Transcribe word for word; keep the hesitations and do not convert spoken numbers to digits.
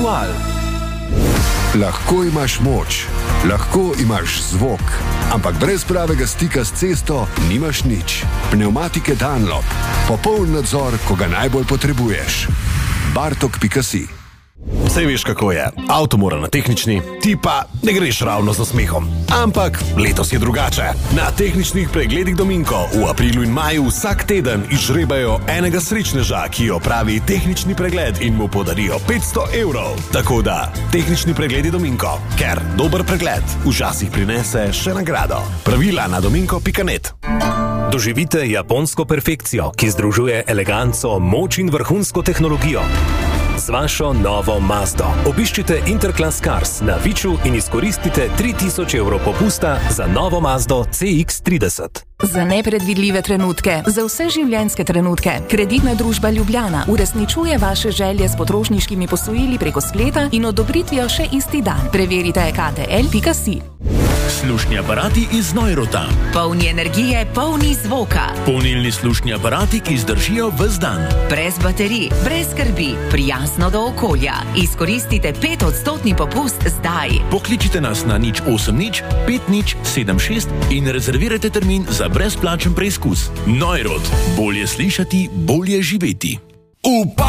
Aktual. Lahko imaš moč, lahko imaš zvok, ampak brez pravega stika s cesto nimaš nič. Pnevmatike Dunlop. Popoln nadzor, ko ga najbolj potrebuješ. Bartok pika si. Sej veš, kako je. Avto mora na tehnični, ti pa ne greš ravno z smehom. Ampak letos je drugače. Na tehničnih pregledih Dominko v aprilu in maju vsak teden izžrebajo enega srečneža, ki opravi tehnični pregled in mu podarijo petsto evrov. Tako da, tehnični pregledi Dominko, ker dober pregled včasih prinese še nagrado. Pravila na dominko pika net. Doživite japonsko perfekcijo, ki združuje eleganco, moč in vrhunsko tehnologijo. Z vašo novo Mazdo. Obiščite Interclass Cars na Viču in izkoristite tri tisoč evrov popusta za novo Mazdo C X trideset. Za nepredvidljive trenutke, za vse življenjske trenutke, Kreditna družba Ljubljana uresničuje vaše želje s potrošniškimi posojili preko spleta in odobritvijo še isti dan. Preverite k t l pika si. Slušni aparati iz Neurota. Polni energije, polni zvoka. Polnilni slušni aparati, ki zdržijo ves dan. Brez baterij, brez skrbi, prijazno do okolja. Izkoristite pet odstotni popust zdaj. Pokličite nas na nič osem nič pet nič sedem šest in rezervirajte termin za brezplačen preizkus. Neurot. Bolje slišati, bolje živeti. Upa!